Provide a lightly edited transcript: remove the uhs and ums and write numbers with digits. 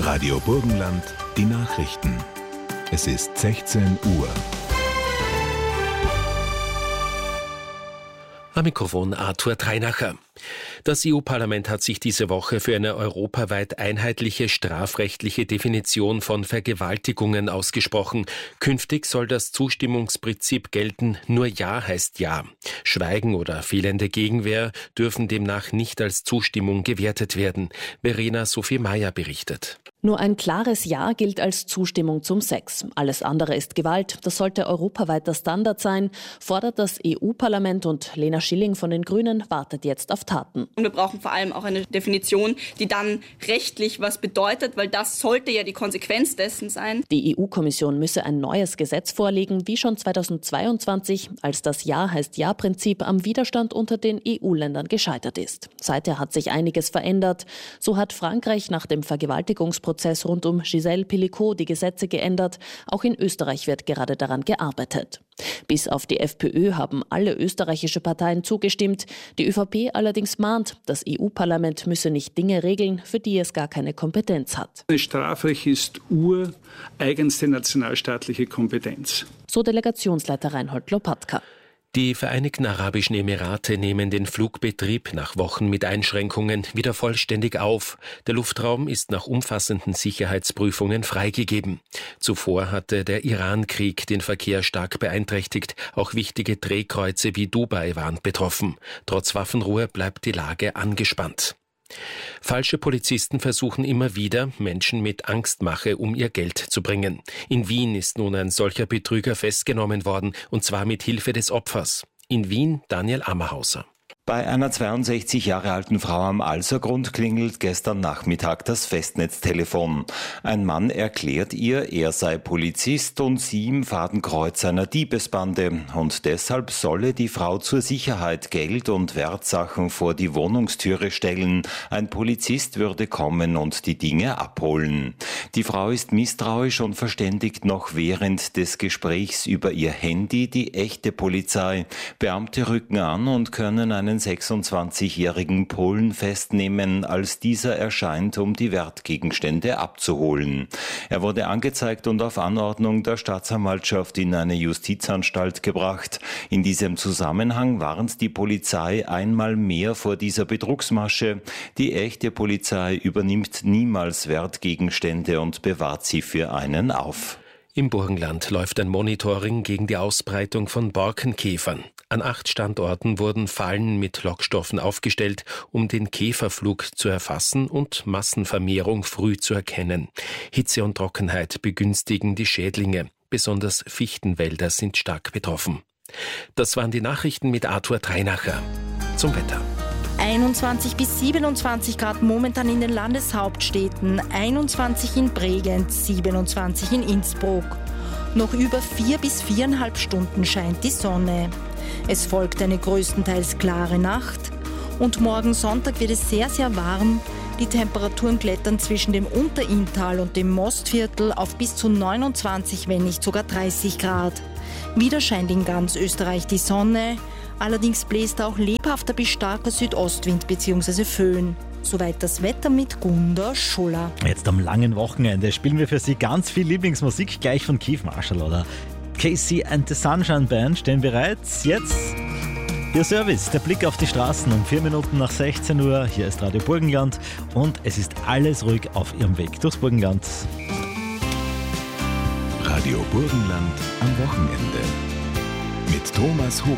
Radio Burgenland, die Nachrichten. Es ist 16 Uhr. Am Mikrofon Arthur Treinacher. Das EU-Parlament hat sich diese Woche für eine europaweit einheitliche strafrechtliche Definition von Vergewaltigungen ausgesprochen. Künftig soll das Zustimmungsprinzip gelten, nur Ja heißt Ja. Schweigen oder fehlende Gegenwehr dürfen demnach nicht als Zustimmung gewertet werden. Verena Sophie Meyer berichtet. Nur ein klares Ja gilt als Zustimmung zum Sex. Alles andere ist Gewalt. Das sollte europaweit der Standard sein, fordert das EU-Parlament, und Lena Schilling von den Grünen wartet jetzt auf Taten. Und wir brauchen vor allem auch eine Definition, die dann rechtlich was bedeutet, weil das sollte ja die Konsequenz dessen sein. Die EU-Kommission müsse ein neues Gesetz vorlegen, wie schon 2022, als das Ja heißt Ja-Prinzip am Widerstand unter den EU-Ländern gescheitert ist. Seither hat sich einiges verändert. So hat Frankreich nach dem Vergewaltigungsprozess rund um Gisèle Pelicot die Gesetze geändert. Auch in Österreich wird gerade daran gearbeitet. Bis auf die FPÖ haben alle österreichische Parteien zugestimmt. Die ÖVP allerdings mahnt, das EU-Parlament müsse nicht Dinge regeln, für die es gar keine Kompetenz hat. Das Strafrecht ist ureigenste nationalstaatliche Kompetenz. So Delegationsleiter Reinhold Lopatka. Die Vereinigten Arabischen Emirate nehmen den Flugbetrieb nach Wochen mit Einschränkungen wieder vollständig auf. Der Luftraum ist nach umfassenden Sicherheitsprüfungen freigegeben. Zuvor hatte der Iran-Krieg den Verkehr stark beeinträchtigt. Auch wichtige Drehkreuze wie Dubai waren betroffen. Trotz Waffenruhe bleibt die Lage angespannt. Falsche Polizisten versuchen immer wieder, Menschen mit Angstmache um ihr Geld zu bringen. In Wien ist nun ein solcher Betrüger festgenommen worden, und zwar mit Hilfe des Opfers. In Wien Daniel Ammerhauser. Bei einer 62 Jahre alten Frau am Alsergrund klingelt gestern Nachmittag das Festnetztelefon. Ein Mann erklärt ihr, er sei Polizist und sie im Fadenkreuz einer Diebesbande, und deshalb solle die Frau zur Sicherheit Geld und Wertsachen vor die Wohnungstüre stellen. Ein Polizist würde kommen und die Dinge abholen. Die Frau ist misstrauisch und verständigt noch während des Gesprächs über ihr Handy die echte Polizei. Beamte rücken an und können einen 26-jährigen Polen festnehmen, als dieser erscheint, um die Wertgegenstände abzuholen. Er wurde angezeigt und auf Anordnung der Staatsanwaltschaft in eine Justizanstalt gebracht. In diesem Zusammenhang warnt die Polizei einmal mehr vor dieser Betrugsmasche. Die echte Polizei übernimmt niemals Wertgegenstände und bewahrt sie für einen auf. Im Burgenland läuft ein Monitoring gegen die Ausbreitung von Borkenkäfern. An 8 Standorten wurden Fallen mit Lockstoffen aufgestellt, um den Käferflug zu erfassen und Massenvermehrung früh zu erkennen. Hitze und Trockenheit begünstigen die Schädlinge. Besonders Fichtenwälder sind stark betroffen. Das waren die Nachrichten mit Arthur Treinacher. Zum Wetter. 21 bis 27 Grad momentan in den Landeshauptstädten, 21 in Bregenz, 27 in Innsbruck. Noch über 4 bis 4,5 Stunden scheint die Sonne. Es folgt eine größtenteils klare Nacht und morgen Sonntag wird es sehr, sehr warm. Die Temperaturen klettern zwischen dem Unterinntal und dem Mostviertel auf bis zu 29, wenn nicht sogar 30 Grad. Wieder scheint in ganz Österreich die Sonne. Allerdings bläst auch lebhafter bis starker Südostwind bzw. Föhn. Soweit das Wetter mit Gunda Schuller. Jetzt am langen Wochenende spielen wir für Sie ganz viel Lieblingsmusik, gleich von Keith Marshall oder Casey and the Sunshine Band stehen bereits. Jetzt Ihr Service, der Blick auf die Straßen um 4 Minuten nach 16 Uhr. Hier ist Radio Burgenland und es ist alles ruhig auf Ihrem Weg durchs Burgenland. Radio Burgenland am Wochenende mit Thomas Huber.